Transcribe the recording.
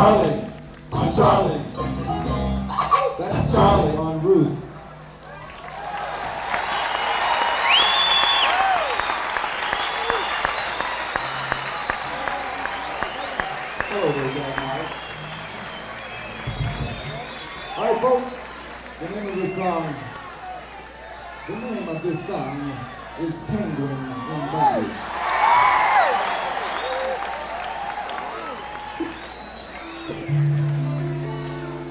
Charlie on Charlie. That's Charlie on Ruth. Hello there, John Mark. All right, folks, the name of this song is Penguin in Bondage.